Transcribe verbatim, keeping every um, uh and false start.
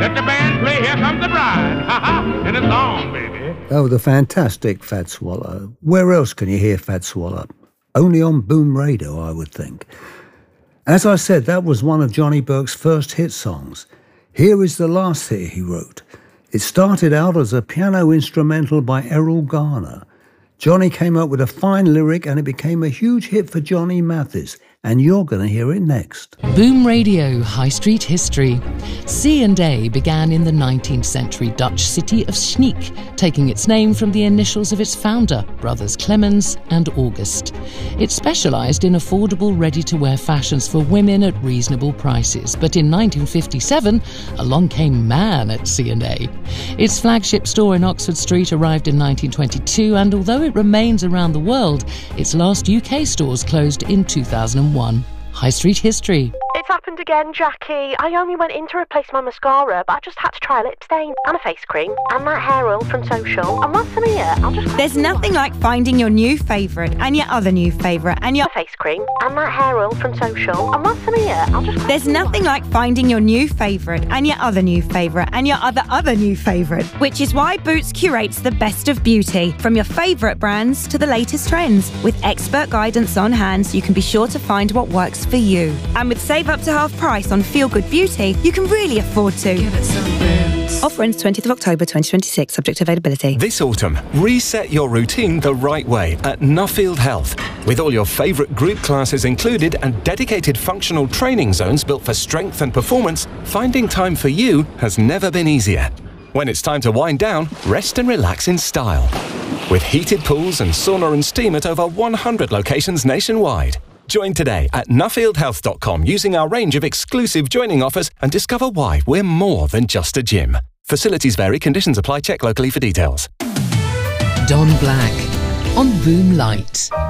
let the band play Here Comes the Bride. Ha ha, and it's on, baby. Oh, the fantastic Fat Swallow. Where else can you hear Fat Swallow? Only on Boom Radio, I would think. As I said, that was one of Johnny Burke's first hit songs. Here is the last hit he wrote. It started out as a piano instrumental by Errol Garner. Johnny came up with a fine lyric and it became a huge hit for Johnny Mathis. And you're going to hear it next. Boom Radio High Street History. C and A began in the nineteenth century Dutch city of Sneek, taking its name from the initials of its founder, brothers Clemens and August. It specialised in affordable ready-to-wear fashions for women at reasonable prices, but in nineteen fifty-seven, along came Man at C and A. Its flagship store in Oxford Street arrived in nineteen twenty-two, and although it remains around the world, its last U K stores closed in two thousand one. High Street History. It's happened again, Jackie. I only went in to replace my mascara, but I just had to try a lip stain and a face cream and that hair oil from Social. And what's some of it? I'll just. There's nothing like finding your new favourite and your other new favourite and your face cream and that hair oil from Social. And what's some of it? I'll just. There's nothing like finding your new favourite and your other new favourite and your other other new favourite, which is why Boots curates the best of beauty, from your favourite brands to the latest trends. With expert guidance on hand, so you can be sure to find what works for you. And with Save Up to Half Price on Feel Good Beauty, you can really afford to. Give it some Boots. Offer ends twentieth of October twenty twenty-six, subject to availability. This autumn, reset your routine the right way at Nuffield Health. With all your favourite group classes included and dedicated functional training zones built for strength and performance, finding time for you has never been easier. When it's time to wind down, rest and relax in style. With heated pools and sauna and steam at over one hundred locations nationwide. Join today at nuffield health dot com using our range of exclusive joining offers and discover why we're more than just a gym. Facilities vary, conditions apply, check locally for details. Don Black on Boom Light.